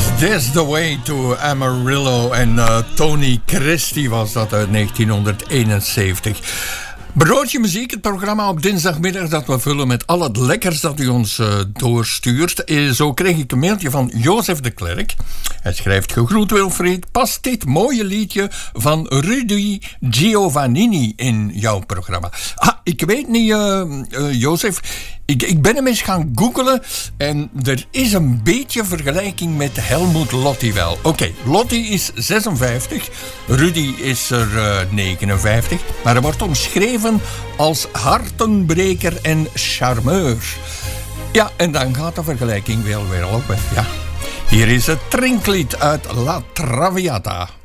Is This the Way to Amarillo? En Tony Christie was dat uit 1971. Broodje Muziek, het programma op dinsdagmiddag dat we vullen met al het lekkers dat u ons doorstuurt. Zo kreeg ik een mailtje van Jozef de Klerk. Hij schrijft: gegroet Wilfried, past dit mooie liedje van Rudy Giovannini in jouw programma? Ik weet niet, Jozef. Ik ben hem eens gaan googlen en er is een beetje vergelijking met Helmut Lotti wel. Oké, Lotti is 56, Rudy is er 59, maar hij wordt omschreven als hartenbreker en charmeur. Ja, en dan gaat de vergelijking wel weer op. Ja. Hier is het trinklied uit La Traviata.